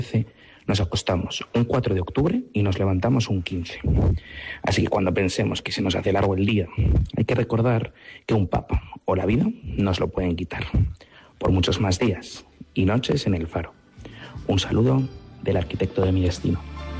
nos acostamos un 4 de octubre y nos levantamos un 15. Así que cuando pensemos que se nos hace largo el día, hay que recordar que un papa o la vida nos lo pueden quitar. Por muchos más días y noches en el Faro. Un saludo del arquitecto de mi destino.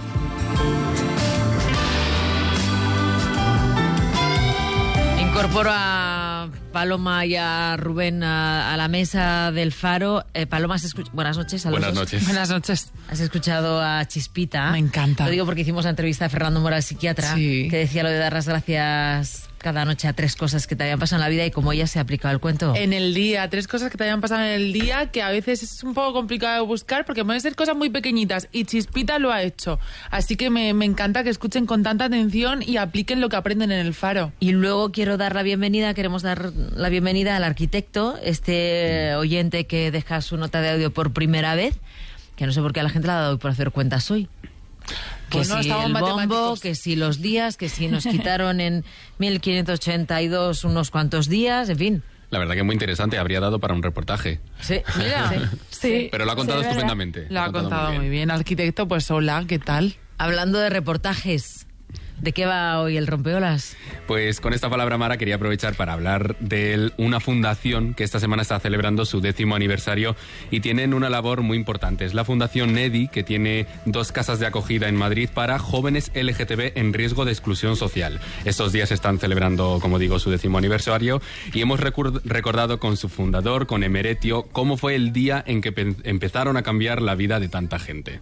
Incorporo a Paloma y a Rubén a la mesa del Faro. Paloma, buenas noches a los Buenas dos. noches. Buenas noches. Has escuchado a Chispita. Me encanta. Lo digo porque hicimos la entrevista a Fernando Mora, psiquiatra, Sí. que decía lo de dar las gracias cada noche a 3 cosas que te habían pasado en la vida y cómo ella se ha aplicado el cuento. En el día, 3 cosas que te hayan pasado en el día que a veces es un poco complicado de buscar porque pueden ser cosas muy pequeñitas y Chispita lo ha hecho. Así que me encanta que escuchen con tanta atención y apliquen lo que aprenden en el Faro. Y luego queremos dar la bienvenida al arquitecto, este oyente que deja su nota de audio por primera vez, que no sé por qué a la gente le ha dado por hacer cuentas hoy. Que Pues no, si estamos el bombo, matemáticos. que si los días, que si nos quitaron en 1582 unos cuantos días, en fin. La verdad que es muy interesante, habría dado para un reportaje. Sí, Mira, sí. Pero lo ha contado Sí, ¿verdad? estupendamente. Lo ha contado muy bien. Arquitecto, pues hola, ¿qué tal? Hablando de reportajes, ¿de qué va hoy el Rompeolas? Pues con esta palabra, Mara, quería aprovechar para hablar de una fundación que esta semana está celebrando su 10º aniversario y tienen una labor muy importante. Es la Fundación EDI, que tiene 2 casas de acogida en Madrid para jóvenes LGTB en riesgo de exclusión social. Estos días están celebrando, como digo, su 10º aniversario y hemos recordado con su fundador, con Emeretio, cómo fue el día en que empezaron a cambiar la vida de tanta gente.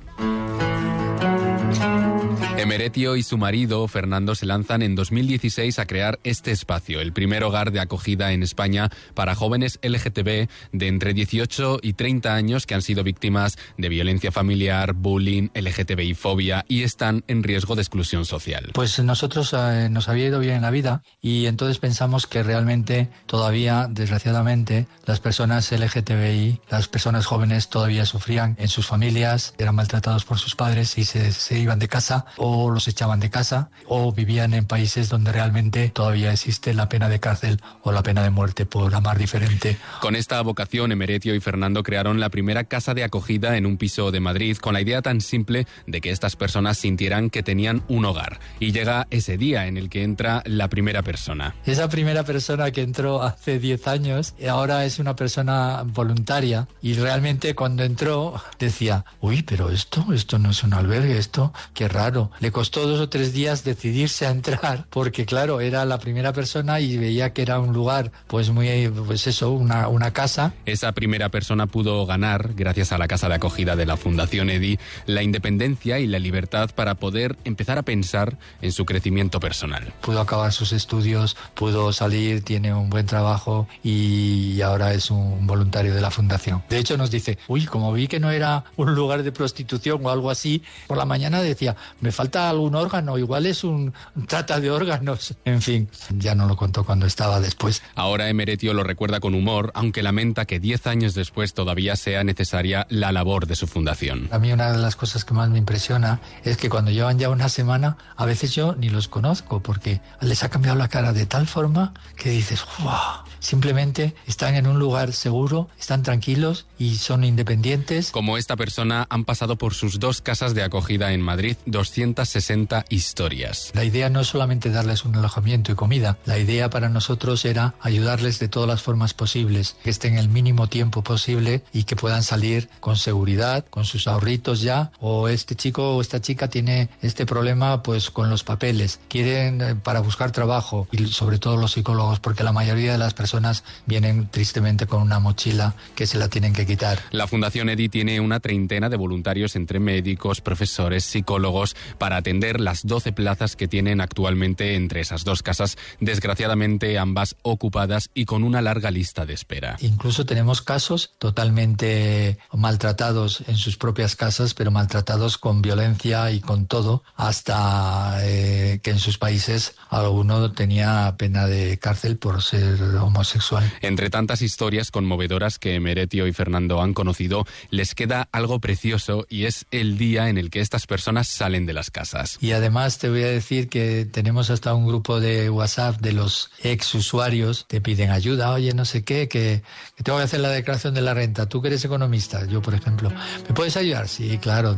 Emeretio y su marido, Fernando, se lanzan en 2016 a crear este espacio, el primer hogar de acogida en España para jóvenes LGTB de entre 18 y 30 años que han sido víctimas de violencia familiar, bullying, LGTBI-fobia y están en riesgo de exclusión social. Pues nosotros nos había ido bien en la vida y entonces pensamos que realmente todavía, desgraciadamente, las personas LGTBI, las personas jóvenes todavía sufrían en sus familias, eran maltratados por sus padres y se iban de casa o los echaban de casa o vivían en países donde realmente todavía existe la pena de cárcel o la pena de muerte por amar diferente. Con esta vocación, Emeretio y Fernando crearon la primera casa de acogida en un piso de Madrid con la idea tan simple de que estas personas sintieran que tenían un hogar. Y llega ese día en el que entra la primera persona. Esa primera persona que entró hace 10 años ahora es una persona voluntaria y realmente cuando entró decía, uy, pero esto no es un albergue, esto, qué raro. Le costó 2 o 3 días decidirse a entrar porque claro, era la primera persona y veía que era un lugar una casa. Esa primera persona pudo ganar, gracias a la casa de acogida de la Fundación EDI, la independencia y la libertad para poder empezar a pensar en su crecimiento personal. Pudo acabar sus estudios, pudo salir, tiene un buen trabajo y ahora es un voluntario de la Fundación. De hecho nos dice, uy, como vi que no era un lugar de prostitución o algo así, por la mañana decía, me falta algún órgano, igual es un trata de órganos. En fin, ya no lo contó cuando estaba después. Ahora Emeretio lo recuerda con humor, aunque lamenta que 10 años después todavía sea necesaria la labor de su fundación. A mí una de las cosas que más me impresiona es que cuando llevan ya una semana, a veces yo ni los conozco porque les ha cambiado la cara de tal forma que dices, ¡wow! Simplemente están en un lugar seguro, están tranquilos y son independientes. Como esta persona, han pasado por sus 2 casas de acogida en Madrid 260 historias. La idea no es solamente darles un alojamiento y comida, la idea para nosotros era ayudarles de todas las formas posibles, que estén el mínimo tiempo posible y que puedan salir con seguridad, con sus ahorritos ya, o este chico o esta chica tiene este problema pues con los papeles, quieren para buscar trabajo y sobre todo los psicólogos, porque la mayoría de las personas vienen tristemente con una mochila que se la tienen que quitar. La Fundación EDI tiene una treintena de voluntarios entre médicos, profesores, psicólogos para atender las 12 plazas que tienen actualmente entre esas 2 casas, desgraciadamente ambas ocupadas y con una larga lista de espera. Incluso tenemos casos totalmente maltratados en sus propias casas, pero maltratados con violencia y con todo, hasta que en sus países alguno tenía pena de cárcel por ser homosexual homosexual. Entre tantas historias conmovedoras que Meretio y Fernando han conocido, les queda algo precioso y es el día en el que estas personas salen de las casas. Y además te voy a decir que tenemos hasta un grupo de WhatsApp de los ex usuarios, te piden ayuda, oye, no sé qué, que tengo que hacer la declaración de la renta, tú que eres economista, yo por ejemplo, ¿me puedes ayudar? Sí, claro.